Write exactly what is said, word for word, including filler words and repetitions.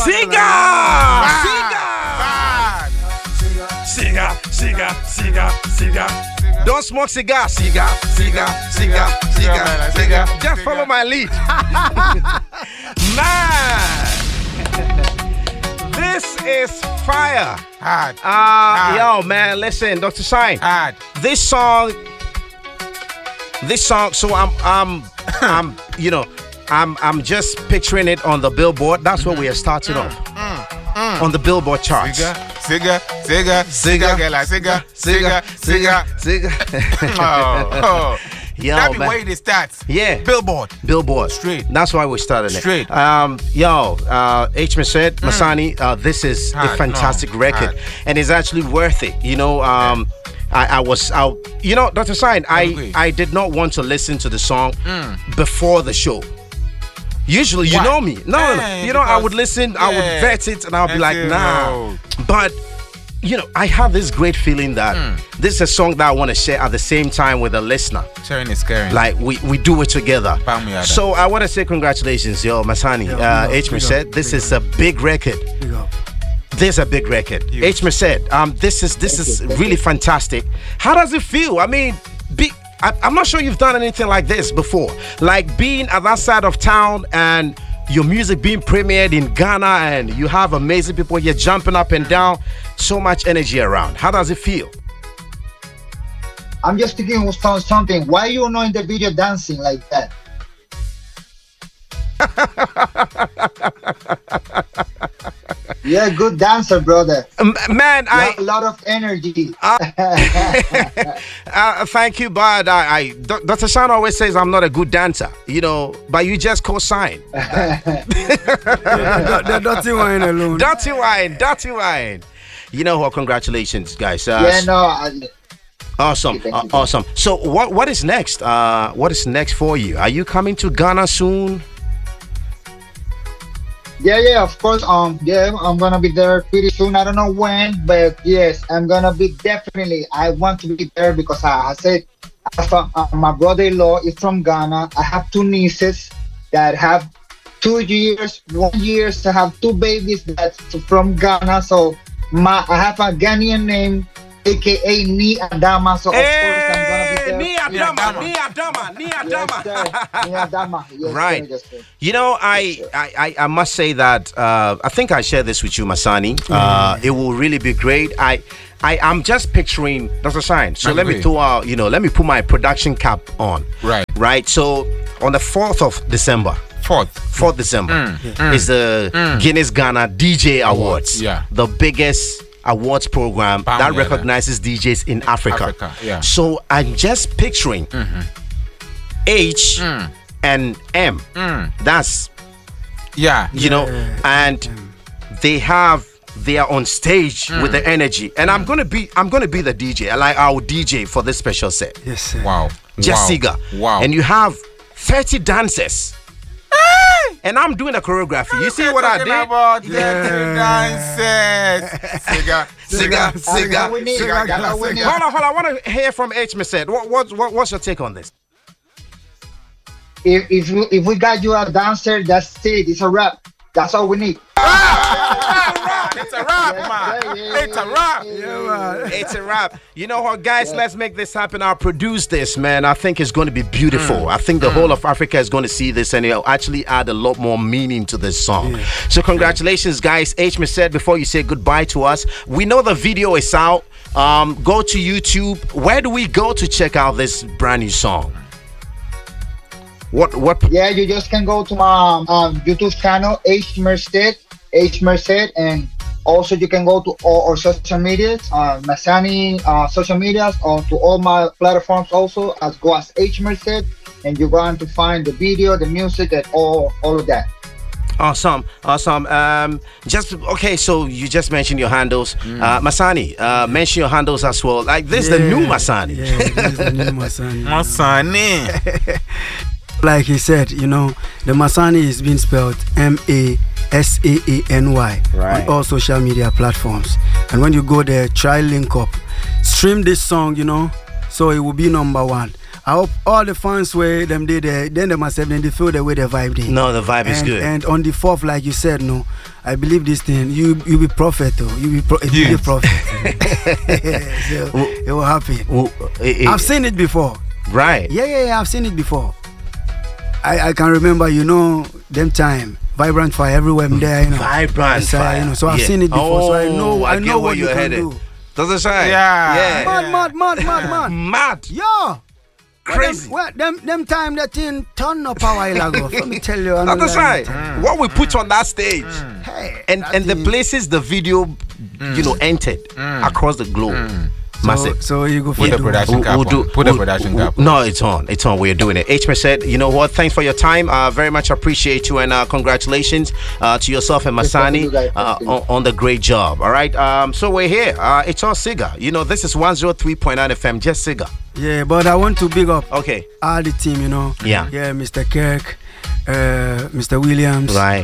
Siga! Siga! Siga! Siga! Siga! Don't smoke cigar. Siga! Siga! Siga! Siga! Siga! Just follow my lead. Man! This is fire. Hard. Uh, Hard. Yo, man, listen, Doctor Shine. Hard. This song, this song. So I'm, I'm, I'm, you know, I'm, I'm just picturing it on the Billboard. That's where we are starting mm, off mm, mm. on the Billboard charts. Siga, siga, siga, siga, siga, siga, siga, siga. Oh, oh. Yo, That be man. where it starts. Yeah. Billboard. Billboard. Straight. That's why we started it. Straight. Um, yo, uh, H. Merced, Masani, uh, this is Hard, a fantastic no, record, hard. and it's actually worth it. You know, um, I, I was, I, you know, Doctor Sign, I, agree. I did not want to listen to the song Mm. before the show. Usually, you Why? know me. No, no, no. Eh, You know, I because- would listen, I would yeah. vet it, and I'll be And like, say, nah. no. But you know, I have this great feeling that Mm. this is a song that I want to share at the same time with the listener. Sharing is caring. Like we, we do it together. Bam, yeah, So I want to say congratulations, yo, Masani. Yeah, uh, big H. up, big Merced, up, this big is a big record. Big up. This is a big record. Huge. H. Merced, um, this is this is really fantastic. How does it feel? I mean, be, I, I'm not sure you've done anything like this before. Like being at that side of town and your music being premiered in Ghana, and you have amazing people here jumping up and down, so much energy around. How does it feel? I'm just thinking of something. Why you not in the video dancing like that? You're a good dancer, brother. M- Man, You I have a lot of energy. uh, thank you, but I, I Do- Doctor Shan always says I'm not a good dancer, you know, but you just co-sign. The, the dirty wine alone. Dirty wine, dirty wine. You know what? Congratulations, guys. Uh, yeah, no. I, Awesome, Thank you, uh, thank you. awesome. So, what what is next? Uh, what is next for you? Are you coming to Ghana soon? yeah, yeah, of course. Um, yeah, I'm gonna be there pretty soon. I don't know when, but yes, I'm gonna be definitely. I want to be there because I, I said I have, uh, my brother-in-law is from Ghana. I have two nieces that have two years, one year to have two babies that's from Ghana. So my I have a Ghanaian name, aka Ni Adama. So of course I'm gonna be there. Ni Adama, Ni Adama, Ni Yes, Adama. sir. Ni Adama. Yes, Right. sir, yes, sir. You know, I, I, I, I must say that uh, I think I share this with you, Masani. Uh, it will really be great. I, I, I'm just picturing Doctor Shine. So I let me agree. throw out, you know, let me put my production cap on. Right. Right. So on the fourth of December, Fourth. fourth December Mm, is the Guinness Ghana D J Awards. yeah. The biggest awards program Bam, that yeah, recognizes D Js in Africa. Africa, yeah. So I'm just picturing H Mm. and M. Mm. That's, Yeah. you know, and they have they are on stage with the energy, and I'm gonna be I'm gonna be the D J. I like our D J for this special set. Yes, sir. Wow. Just wow. Siga. Wow. And you have thirty dancers. And I'm doing a choreography. You see what I Talking did? about dancing dances. Siga, siga, That's what siga. we need. Siga, That's what we siga. need. Hold on, hold on. I want to hear from H. Merced. What, what, what, what's your take on this? If if we, if we got you a dancer, that's it. It's a wrap. That's all we need. It's a rap, Yeah, man. yeah, yeah, It's a rap. Yeah, man. It's a wrap. You know what, guys? Let's make this happen. I'll produce this, man. I think it's going to be beautiful. I think the whole of Africa is going to see this, and it'll actually add a lot more meaning to this song. So, congratulations, guys. H. Merced, before you say goodbye to us, we know the video is out. Um, go to YouTube. Where do we go to check out this brand new song? What? What? Yeah, you just can go to my um, YouTube channel, H Merced, H Merced, and also you can go to all our social medias, uh, Masani uh, social medias, or to all my platforms also, as go as H Merced, and you're going to find the video, the music, and all all of that. Awesome, awesome. Um, just okay. So you just mentioned your handles, uh, Masani. Uh, mention your handles as well. Like this, is the new Masani. Yeah, this is the new Masani. Masani. Like he said, you know, the Masani is being spelled M A S A A N Y Right. on all social media platforms. And when you go there, try link up, stream this song, you know, so it will be number one. I hope all the fans where them did there, then they must have then they feel the way the vibe did. No, the vibe and, is good. And on the fourth, like you said, no, I believe this thing. You you be prophet, though. You be pro- Yes. you be prophet. So it will happen. Well, it- it- I've seen it before. right. Yeah, yeah, yeah. I've seen it before. I I can remember, you know, them time. Vibrant fire everywhere I'm there, you know. Vibrant Yes, I- fire. You know, so I've Yeah. seen it before, so I know Oh, I get know where what you you're can headed. do. Does it shine? Yeah. Yeah. Mad, mad, mad, mad, mad. Mad. Yeah. Crazy. Well, them, well, them, them time that thing turn up a while ago. Let me tell you. I know That's that. right. What we put on that stage, Hey, and that and the thing- places the video, you know, entered across the globe. So, Massive. so you go for Put the do- production cap on. Put the production cap on. No, it's on. It's on. We're doing it. H M said, you know what? Thanks for your time. Uh, very much appreciate you, and uh, congratulations uh, to yourself and Yes, thank Masani you, guys. uh, Thank you. on, on the great job. All right. Um, so we're here. Uh, it's all Siga. You know, this is one oh three point nine F M. Just Siga. Yeah, but I want to big up Okay. all the team, you know. Yeah. Yeah, Mister Kirk, uh, Mister Williams. Right.